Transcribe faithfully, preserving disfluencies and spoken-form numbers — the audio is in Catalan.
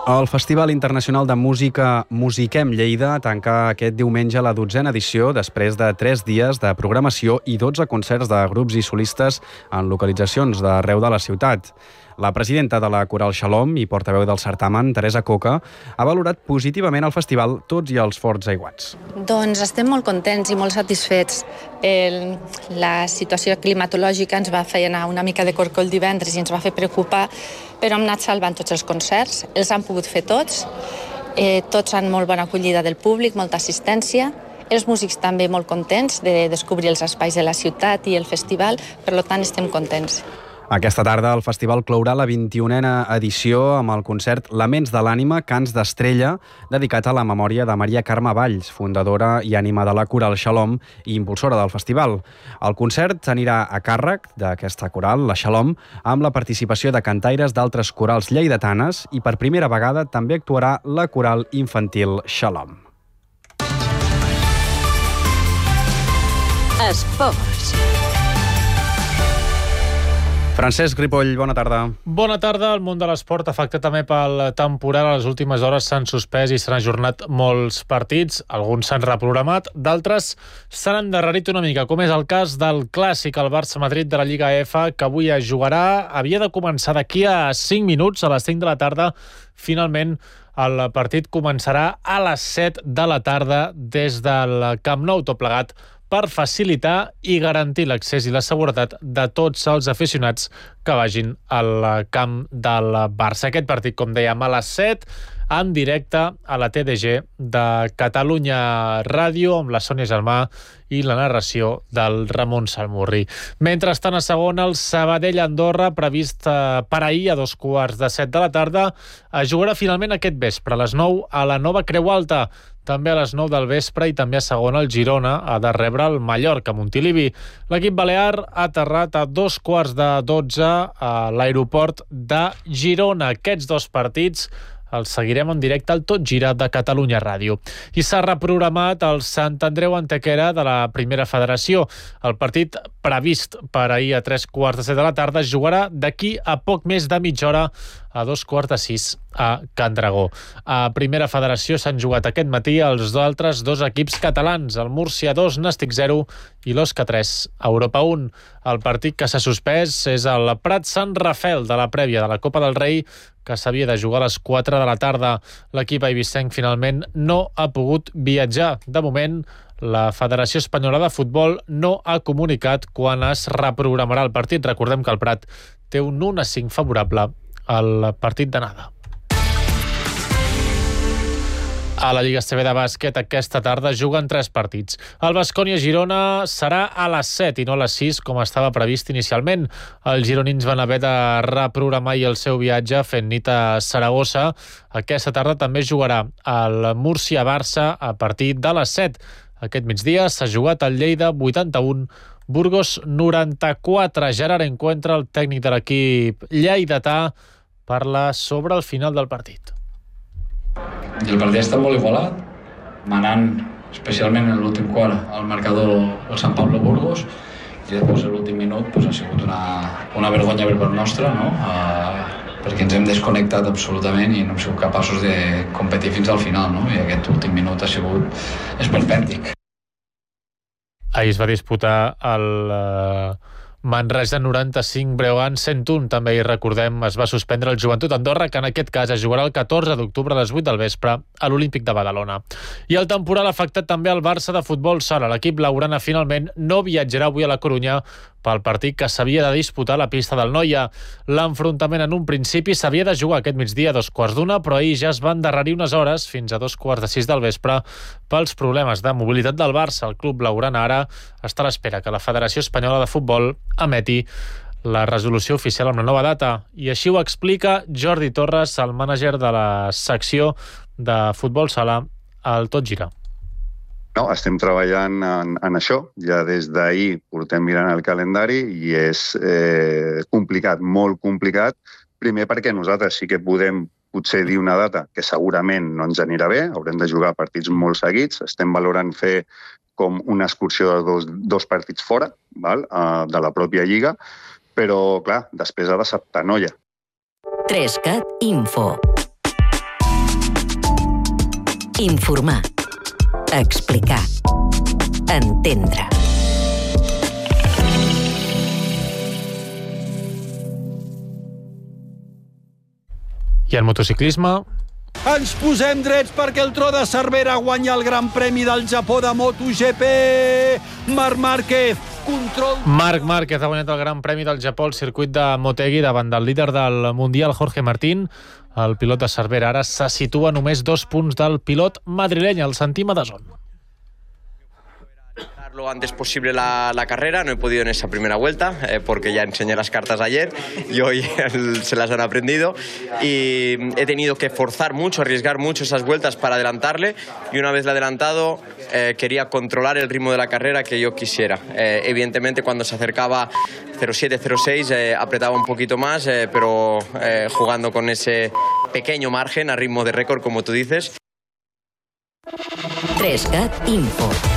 El Festival Internacional de Música Musiquem Lleida tanca aquest diumenge la dotzena edició després de tres dies de programació i dotze concerts de grups i solistes en localitzacions d'arreu de la ciutat. La presidenta de la Coral Shalom i portaveu del certamen, Teresa Coca, ha valorat positivament el festival tots i els forts aiguats. Doncs estem molt contents i molt satisfets. El, la situació climatològica ens va fer anar una mica de corcoll divendres i ens va fer preocupar, però hem anat salvant tots els concerts, els han pogut fer tots, eh, tots han molt bona acollida del públic, molta assistència, els músics també molt contents de descobrir els espais de la ciutat i el festival, per tant estem contents. Aquesta tarda el festival clourà la vint-i-unena edició amb el concert Laments de l'Ànima, Cants d'Estrella, dedicat a la memòria de Maria Carme Valls, fundadora i ànima de la Coral Shalom i impulsora del festival. El concert anirà a càrrec d'aquesta coral, la Shalom, amb la participació de cantaires d'altres corals lleidatanes i per primera vegada també actuarà la coral infantil Shalom. Esports. Francesc Ripoll, bona tarda. Bona tarda. El món de l'esport afectat també pel temporal. A les últimes hores s'han suspès i s'han ajornat molts partits. Alguns s'han reprogramat, d'altres s'han endarrerit una mica, com és el cas del clàssic al Barça-Madrid de la Lliga E F, que avui es jugarà. Havia de començar d'aquí a cinc minuts, a les cinc de la tarda. Finalment, el partit començarà a les set de la tarda des del Camp Nou, tot plegat per facilitar i garantir l'accés i la seguretat de tots els aficionats que vagin al camp del Barça. Aquest partit, com dèiem, a les set, en directe a la T D G de Catalunya Ràdio, amb la Sònia Germà i la narració del Ramon Salmurri. Mentrestant, a segona, el Sabadell-Andorra, previst per ahir a dos quarts de set de la tarda, es jugarà finalment aquest vespre, a les nou, a la nova Creu Alta. També a les nou del vespre i també a segona el Girona ha de rebre el Mallorca, Montilivi. L'equip balear ha aterrat a dos quarts de dotze a l'aeroport de Girona. Aquests dos partits els seguirem en directe al Tot Gira de Catalunya Ràdio. I s'ha reprogramat el Sant Andreu Antequera de la Primera Federació. El partit previst per ahir a tres quarts de set de la tarda es jugarà d'aquí a poc més de mitja hora a dos quarts de sis a Can Dragó. A Primera Federació s'han jugat aquest matí els altres dos equips catalans, el Múrcia dos, Nàstic zero i l'Osca tres, Europa un. El partit que s'ha suspès és el Prat Sant Rafel de la prèvia de la Copa del Rei, que s'havia de jugar a les quatre de la tarda. L'equip eivissenc finalment no ha pogut viatjar. De moment, la Federació Espanyola de Futbol no ha comunicat quan es reprogramarà el partit. Recordem que el Prat té un un a cinc favorable al partit d'anada. A la Lliga C B de bàsquet aquesta tarda juguen tres partits. El Baskonia-Girona serà a les set i no a les sis, com estava previst inicialment. Els gironins van haver de reprogramar el seu viatge fent nit a Saragossa. Aquesta tarda també jugarà el Múrcia-Barça a partir de les set. Aquest migdia s'ha jugat el Lleida vuitanta-un, Burgos noranta-quatre. Gerard Encuentra, el tècnic de l'equip lleidatà, parla sobre el final del partit. El partit està molt igualat, manant especialment en l'últim quart al marcador el Sant Pablo Burgos, i després l'últim minut pues, ha sigut una, una vergonya per part nostra, no? Uh, perquè ens hem desconnectat absolutament i no hem sigut capaços de competir fins al final, no? I aquest últim minut ha sigut esperpèntic. Ahir es va disputar el uh, Manresa noranta-cinc, Breogán cent un. També hi recordem, es va suspendre el Joventut Andorra, que en aquest cas es jugarà el catorze d'octubre a les vuit del vespre a l'Olímpic de Badalona. I el temporal ha afectat també el Barça de futbol sala. L'equip blaugrana finalment no viatjarà avui a la Corunya pel partit que s'havia de disputar a la pista del Noia. L'enfrontament en un principi s'havia de jugar aquest migdia a dos quarts d'una, però ahir ja es van endarrerir unes hores fins a dos quarts de sis del vespre pels problemes de mobilitat del Barça. El club blaugrana ara està a l'espera que la Federació Espanyola de Futbol emeti la resolució oficial amb la nova data. I així ho explica Jordi Torres, el mànager de la secció de futbol sala al Tot Gira. No, estem treballant en, en això. Ja des d'ahir portem mirant el calendari i és eh, complicat, molt complicat. Primer perquè nosaltres sí que podem potser dir una data que segurament no ens anirà bé, haurem de jugar partits molt seguits. Estem valorant fer com una excursió de dos, dos partits fora, val? Uh, de la pròpia Lliga, però, clar, després ha de Noia. tres cat Info. Informar. Explicar. Entendre. I en motociclisme... Ens posem drets perquè el tro de Cervera guanya el Gran Premi del Japó de MotoGP. Marc Márquez, control... Marc Márquez ha guanyat el Gran Premi del Japó al circuit de Motegi davant del líder del Mundial, Jorge Martín. El pilot de Cervera ara se situa a només dos punts del pilot madrileny, el Santima de Son. Lo antes posible la, la carrera, no he podido en esa primera vuelta eh, porque ya enseñé las cartas ayer y hoy se las han aprendido y he tenido que forzar mucho, arriesgar mucho esas vueltas para adelantarle y una vez le adelantado eh, quería controlar el ritmo de la carrera que yo quisiera. Eh, evidentemente cuando se acercaba cero siete cero seis eh, apretaba un poquito más, eh, pero eh, jugando con ese pequeño margen a ritmo de récord como tú dices. tres cat Info.